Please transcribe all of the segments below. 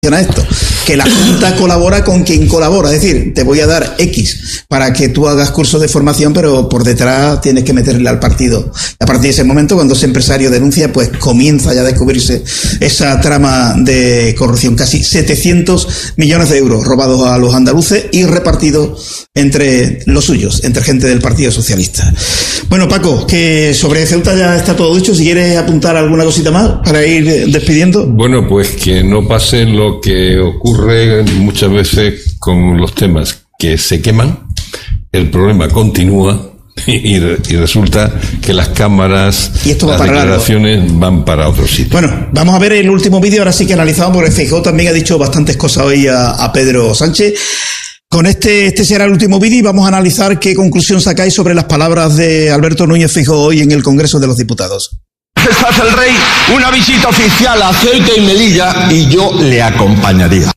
esto, que la Junta colabora con quien colabora, es decir, te voy a dar X para que tú hagas cursos de formación, pero por detrás tienes que meterle al partido. A partir de ese momento, cuando ese empresario denuncia, pues comienza ya a descubrirse esa trama de corrupción. Casi 700 millones de euros robados a los andaluces y repartidos entre los suyos, entre gente del Partido Socialista. Bueno, Paco, que sobre Ceuta ya está todo dicho. Si quieres apuntar alguna cosita más para ir despidiendo. Bueno, pues que no pase lo que ocurre muchas veces con los temas que se queman, el problema continúa y resulta que las cámaras, y esto las declaraciones van para otro sitio. Bueno, vamos a ver el último vídeo, ahora sí que analizamos, porque Feijóo también ha dicho bastantes cosas hoy a Pedro Sánchez. Con este será el último vídeo y vamos a analizar qué conclusión sacáis sobre las palabras de Alberto Núñez Feijóo hoy en el Congreso de los Diputados. Majestad el Rey, una visita oficial a Ceuta y Melilla y yo le acompañaría.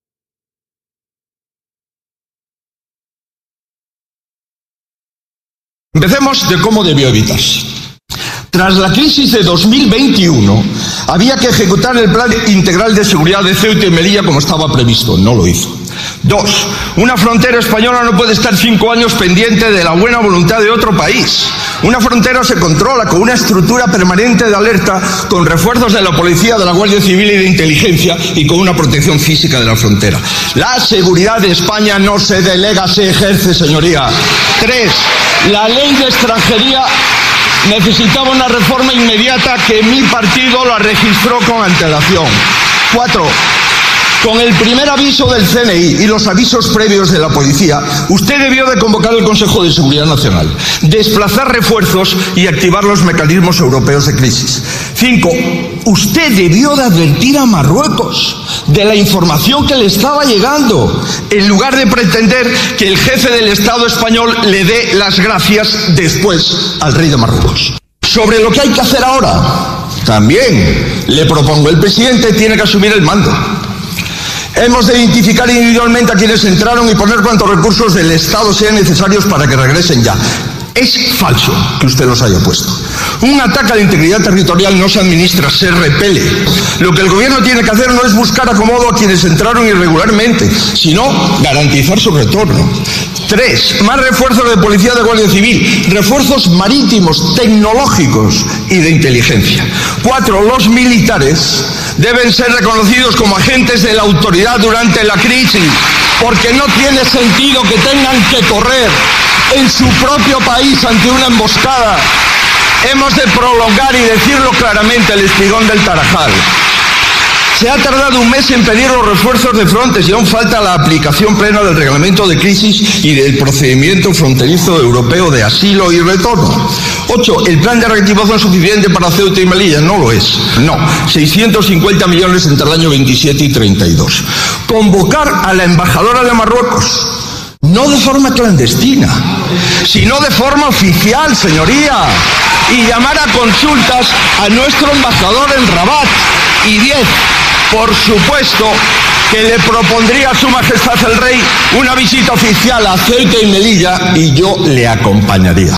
Empecemos de cómo debió evitarse. Tras la crisis de 2021, había que ejecutar el Plan Integral de Seguridad de Ceuta y Melilla como estaba previsto. No lo hizo. 2. Una frontera española no puede estar 5 años pendiente de la buena voluntad de otro país. Una frontera se controla con una estructura permanente de alerta, con refuerzos de la policía, de la Guardia Civil y de inteligencia y con una protección física de la frontera. La seguridad de España no se delega, se ejerce, señoría. 3. La ley de extranjería necesitaba una reforma inmediata que mi partido la registró con antelación. 4. Con el primer aviso del CNI y los avisos previos de la policía, usted debió de convocar el Consejo de Seguridad Nacional, desplazar refuerzos y activar los mecanismos europeos de crisis. 5. Usted debió de advertir a Marruecos de la información que le estaba llegando, en lugar de pretender que el jefe del Estado español le dé las gracias después al rey de Marruecos. Sobre lo que hay que hacer ahora, también le propongo, el presidente tiene que asumir el mando. Hemos de identificar individualmente a quienes entraron y poner cuantos recursos del Estado sean necesarios para que regresen ya. Es falso que usted los haya puesto. Un ataque a la integridad territorial no se administra, se repele. Lo que el gobierno tiene que hacer no es buscar acomodo a quienes entraron irregularmente, sino garantizar su retorno. 3. Más refuerzos de policía, de Guardia Civil, refuerzos marítimos, tecnológicos y de inteligencia. 4. Los militares deben ser reconocidos como agentes de la autoridad durante la crisis, porque no tiene sentido que tengan que correr en su propio país ante una emboscada. Hemos de prolongar y decirlo claramente el espigón del Tarajal. Se ha tardado un mes en pedir los refuerzos de Frontex y aún falta la aplicación plena del reglamento de crisis y del procedimiento fronterizo europeo de asilo y retorno. 8. El plan de reactivación suficiente para Ceuta y Melilla no lo es. No. 650 millones entre el año 27 y 32. Convocar a la embajadora de Marruecos. No de forma clandestina, sino de forma oficial, señoría. Y llamar a consultas a nuestro embajador en Rabat. Y 10. Por supuesto que le propondría a Su Majestad el Rey una visita oficial a Ceuta y Melilla y yo le acompañaría.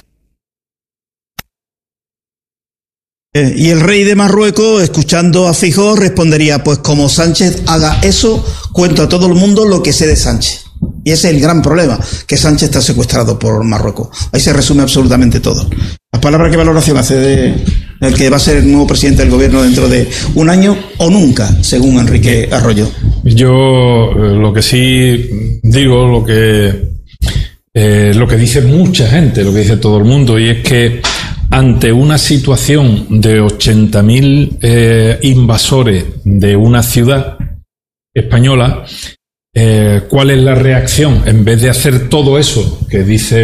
Y el rey de Marruecos, escuchando a Feijóo, respondería: pues como Sánchez haga eso, cuento a todo el mundo lo que sé de Sánchez. Y ese es el gran problema, que Sánchez está secuestrado por Marruecos. Ahí se resume absolutamente todo. Las palabras, ¿qué valoración hace de el que va a ser el nuevo presidente del gobierno dentro de un año o nunca, según Enrique Arroyo? Yo lo que sí digo, lo que dice mucha gente, lo que dice todo el mundo, y es que ante una situación de 80.000 invasores de una ciudad española, ¿cuál es la reacción? En vez de hacer todo eso que dice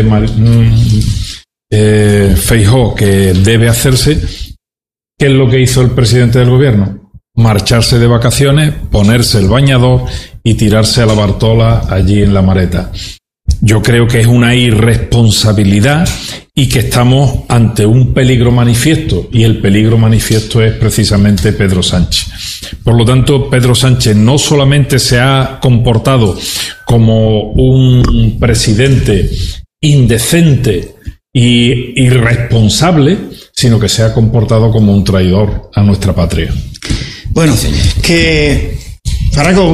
Feijóo que debe hacerse, ¿qué es lo que hizo el presidente del gobierno? Marcharse de vacaciones, ponerse el bañador y tirarse a la Bartola allí en la Mareta. Yo creo que es una irresponsabilidad y que estamos ante un peligro manifiesto, y el peligro manifiesto es precisamente Pedro Sánchez. Por lo tanto, Pedro Sánchez no solamente se ha comportado como un presidente indecente y irresponsable, sino que se ha comportado como un traidor a nuestra patria. Bueno, que Faraco,